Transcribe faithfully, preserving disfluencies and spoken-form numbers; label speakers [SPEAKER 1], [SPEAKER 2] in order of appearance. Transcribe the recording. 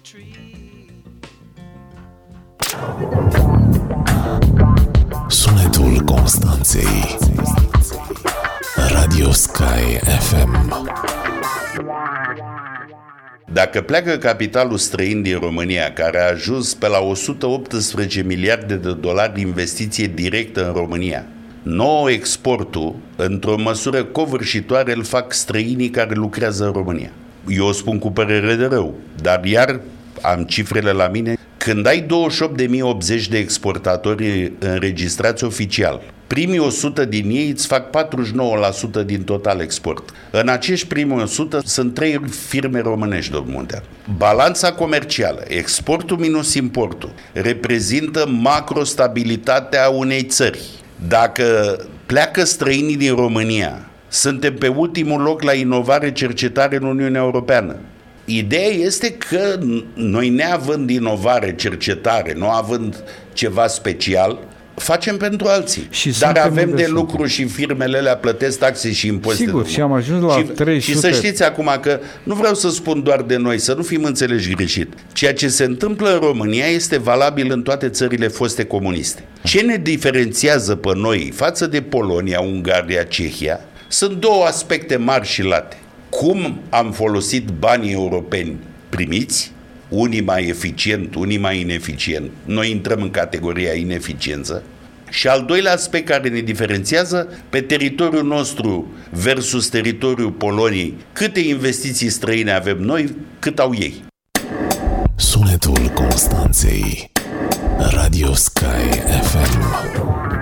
[SPEAKER 1] Sunetul Constanței. Radio Sky F M.
[SPEAKER 2] Dacă pleacă capitalul străin din România, care a ajuns pe la o sută optsprezece miliarde de dolari investiție directă în România, nouă exportul, într-o măsură covârșitoare, îl fac străinii care lucrează în România. Eu o spun cu părere de rău, dar iar am cifrele la mine. Când ai douăzeci și opt de mii optzeci de exportatori înregistrați oficial, primii o sută din ei îți fac patruzeci și nouă la sută din total export. În acești primi o sută sunt trei firme românești, domnul Muntean. Balanța comercială, exportul minus importul, reprezintă macrostabilitatea unei țări. Dacă pleacă străinii din România, suntem pe ultimul loc la inovare, cercetare în Uniunea Europeană. Ideea este că noi, neavând inovare, cercetare, nu având ceva special, facem pentru alții. Și dar avem de lucru și firmele alea plătesc taxe și impozite.
[SPEAKER 3] Sigur, și am ajuns la
[SPEAKER 2] și,
[SPEAKER 3] trei sute.
[SPEAKER 2] Și să știți acum că nu vreau să spun doar de noi, să nu fim înțeleși greșit. Ceea ce se întâmplă în România este valabil în toate țările foste comuniste. Ce ne diferențiază pe noi față de Polonia, Ungaria, Cehia, sunt două aspecte mari și late. Cum am folosit banii europeni primiți, unii mai eficient, unii mai ineficient. Noi intrăm în categoria ineficiență. Și al doilea aspect care ne diferențiază, pe teritoriul nostru versus teritoriul Poloniei, câte investiții străine avem noi, cât au ei.
[SPEAKER 1] Sunetul Constanței. Radio Sky F M.